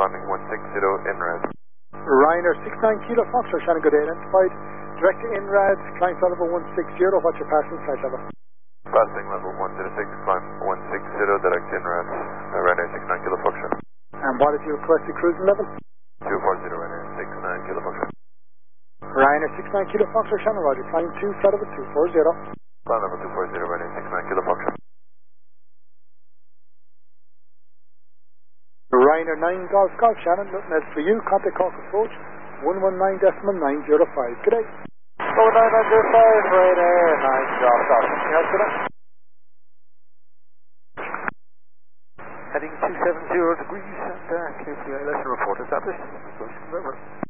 responding 160 INRAD. Ryanair 69 Kilo Foxtrot, Shannon, good day, identified. Direct to INRAD, climb flight level 160, what's your passing flight level? Passing level 106, climb 160, direct INRAD, Ryanair 69 Kilo Foxtrot. And what is your requested cruising level? 240 Ryanair 69 Kilo Foxtrot. Ryanair 69 Kilo Foxtrot, Shannon, roger, climb 2, flight level 240. Climb level 240 Ryanair 69 Kilo Foxtrot. Ryanair 9 Golf Golf, Shannon, nothing else for you, contact Cork approach 119.905. Good day. 119.905, Ryanair 9 Golf Golf. Anything else for that? Heading 270 degrees and KPI lesson report established. Over.